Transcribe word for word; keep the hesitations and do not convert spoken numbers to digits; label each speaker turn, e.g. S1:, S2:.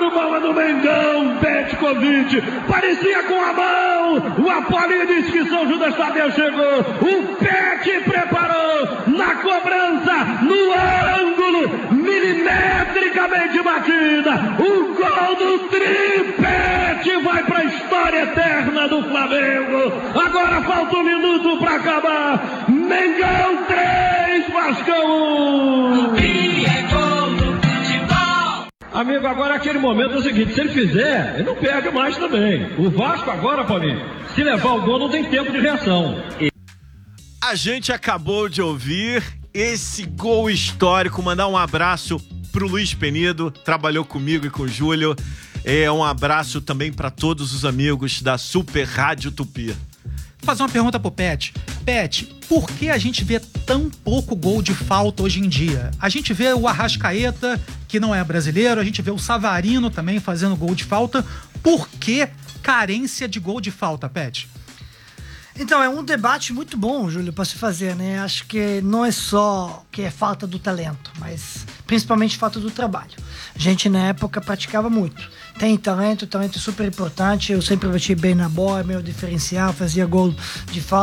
S1: do bola do Mengão, Petkovic, parecia com a mão, o Apolinho disse que São Judas Tadeu chegou, o Pet preparou, na cobrança, no ângulo, milimetricamente batida, o gol do Tripete vai para a história eterna do Flamengo. Agora falta um minuto para acabar. Mengão três, Vascão um. Amigo, agora aquele momento é o seguinte, se ele fizer, ele não perde mais também. O Vasco agora, Paulinho, se levar o gol não tem tempo de reação.
S2: A gente acabou de ouvir esse gol histórico, mandar um abraço pro Luiz Penido, trabalhou comigo e com o Júlio. É, um abraço também para todos os amigos da Super Rádio Tupi.
S3: Vou fazer uma pergunta pro Pet. Pet, por que a gente vê tão pouco gol de falta hoje em dia? A gente vê o Arrascaeta, que não é brasileiro, a gente vê o Savarino também fazendo gol de falta. Por que carência de gol de falta, Pet?
S4: Então, é um debate muito bom, Júlio, para se fazer, né? Acho que não é só que é falta do talento, mas principalmente falta do trabalho. A gente, na época, praticava muito. Tem talento, talento é super importante. Eu sempre bati bem na bola, meu diferencial, fazia gol de falta.